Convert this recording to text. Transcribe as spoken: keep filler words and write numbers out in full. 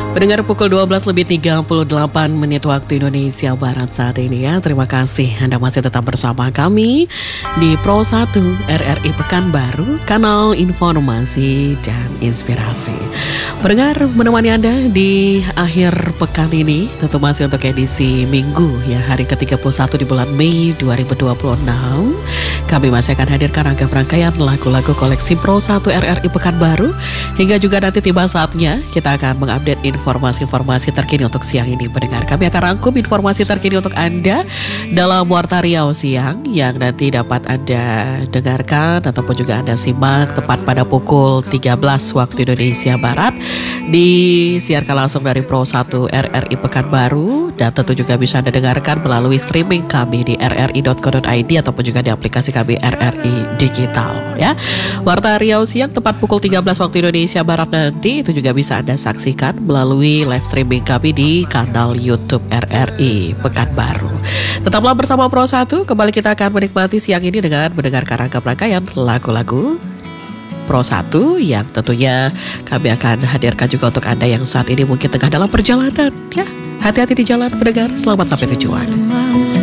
Pendengar pukul dua belas lebih tiga puluh delapan menit waktu Indonesia Barat saat ini ya. Terima kasih Anda masih tetap bersama kami di Pro satu R R I Pekanbaru, kanal informasi dan inspirasi. Pendengar, menemani Anda di akhir pekan ini tentu masih untuk edisi Minggu ya, hari ke tiga puluh satu di bulan Mei dua ribu dua puluh enam. Kami masih akan hadirkan rangkaian-rangkaian lagu-lagu koleksi Pro satu R R I Pekanbaru, hingga juga nanti tiba saatnya kita akan mengupdate informasi-informasi terkini untuk siang ini. Pendengar, kami akan rangkum informasi terkini untuk Anda dalam Warta Riau Siang yang nanti dapat Anda dengarkan ataupun juga Anda simak tepat pada pukul tiga belas waktu Indonesia Barat, disiarkan langsung dari Pro satu R R I Pekanbaru, dan tentu juga bisa Anda dengarkan melalui streaming kami di r r i dot co dot i d ataupun juga di aplikasi kami R R I Digital ya. Warta Riau Siang tepat pukul tiga belas waktu Indonesia Barat nanti itu juga bisa Anda saksikan melalui live streaming kami di kanal YouTube R R I Pekanbaru. Tetaplah bersama Pro satu, kembali kita akan menikmati siang ini dengan mendengarkan rangkaian lagu-lagu Pro satu yang tentunya kami akan hadirkan juga untuk Anda yang saat ini mungkin tengah dalam perjalanan ya. Hati-hati di jalan pendengar, selamat sampai tujuan.